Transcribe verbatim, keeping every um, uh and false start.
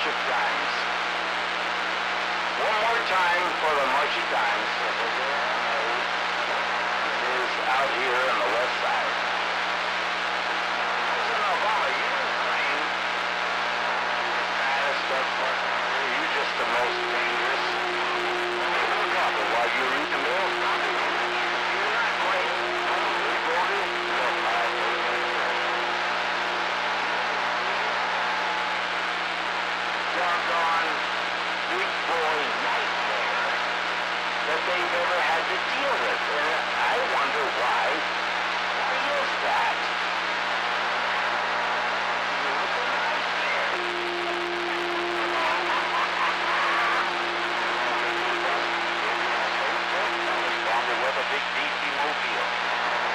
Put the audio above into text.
March of Dimes. One more time for the March of Dimes. This is out here on the west side. President Obama, you didn't claim the baddest of you're just the most dangerous. But while you read the bill, you're not quite voted. Doggone big boy nightmare that they've ever had to deal with. And I wonder why